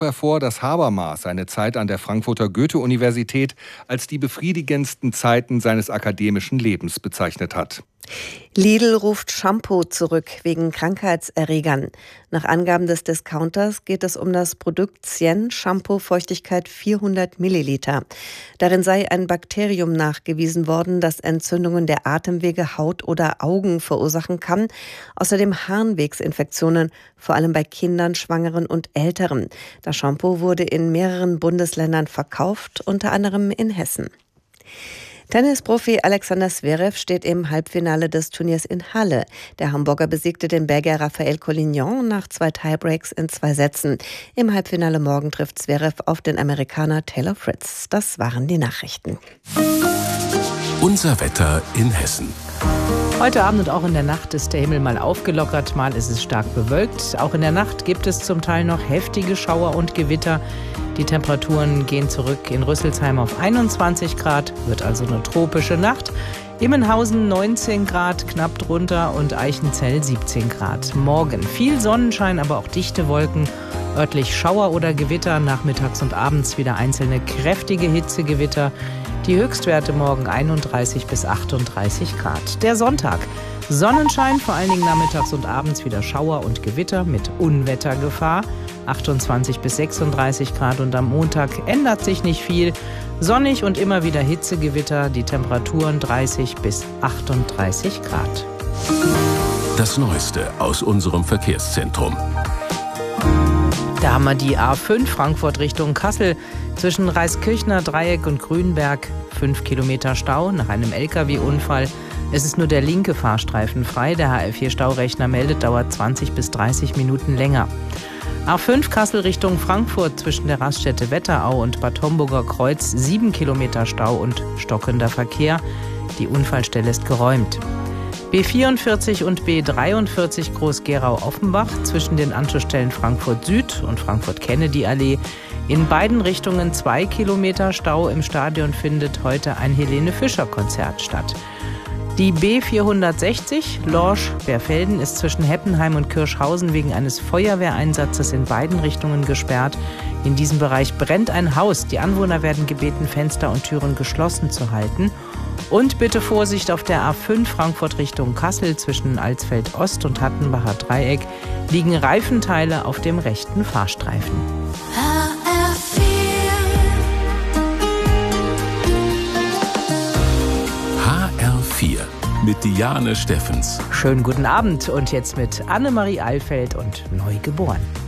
hervor, dass Habermas seine Zeit an der Frankfurter Goethe-Universität als die befriedigendsten Zeiten seines akademischen Lebens bezeichnet hat. Lidl ruft Shampoo zurück wegen Krankheitserregern. Nach Angaben des Discounters geht es um das Produkt Cien Shampoo Feuchtigkeit 400 Milliliter. Darin sei ein Bakterium nachgewiesen worden, das Entzündungen der Atemwege, Haut oder Augen verursachen kann. Außerdem Harnwegsinfektionen, vor allem bei Kindern, Schwangeren und Älteren. Das Shampoo wurde in mehreren Bundesländern verkauft, unter anderem in Hessen. Tennisprofi Alexander Zverev steht im Halbfinale des Turniers in Halle. Der Hamburger besiegte den Belgier Raphael Collignon nach 2 Tiebreaks in 2 Sätzen. Im Halbfinale morgen trifft Zverev auf den Amerikaner Taylor Fritz. Das waren die Nachrichten. Unser Wetter in Hessen. Heute Abend und auch in der Nacht ist der Himmel mal aufgelockert, mal ist es stark bewölkt. Auch in der Nacht gibt es zum Teil noch heftige Schauer und Gewitter. Die Temperaturen gehen zurück in Rüsselsheim auf 21 Grad, wird also eine tropische Nacht. Immenhausen 19 Grad, knapp drunter, und Eichenzell 17 Grad. Morgen viel Sonnenschein, aber auch dichte Wolken. Örtlich Schauer oder Gewitter, nachmittags und abends wieder einzelne kräftige Hitzegewitter. Die Höchstwerte morgen 31 bis 38 Grad. Der Sonntag. Sonnenschein, vor allen Dingen nachmittags und abends wieder Schauer und Gewitter mit Unwettergefahr. 28 bis 36 Grad, und am Montag ändert sich nicht viel. Sonnig und immer wieder Hitzegewitter, die Temperaturen 30 bis 38 Grad. Das Neueste aus unserem Verkehrszentrum. Da haben wir die A5 Frankfurt Richtung Kassel. Zwischen Reiskirchner Dreieck und Grünberg 5 Kilometer Stau nach einem LKW-Unfall. Es ist nur der linke Fahrstreifen frei. Der HL4-Staurechner meldet, dauert 20 bis 30 Minuten länger. A5 Kassel Richtung Frankfurt zwischen der Raststätte Wetterau und Bad Homburger Kreuz 7 Kilometer Stau und stockender Verkehr. Die Unfallstelle ist geräumt. B44 und B43 Groß-Gerau-Offenbach zwischen den Anschlussstellen Frankfurt Süd und Frankfurt-Kennedy-Allee. In beiden Richtungen 2 Kilometer Stau. Im Stadion findet heute ein Helene-Fischer-Konzert statt. Die B460 Lorsch-Berfelden ist zwischen Heppenheim und Kirschhausen wegen eines Feuerwehreinsatzes in beiden Richtungen gesperrt. In diesem Bereich brennt ein Haus. Die Anwohner werden gebeten, Fenster und Türen geschlossen zu halten. Und bitte Vorsicht auf der A5 Frankfurt Richtung Kassel zwischen Alsfeld Ost und Hattenbacher Dreieck liegen Reifenteile auf dem rechten Fahrstreifen. HR4 mit Diane Steffens. Schönen guten Abend und jetzt mit Annemarie Eilfeld und Neugeboren.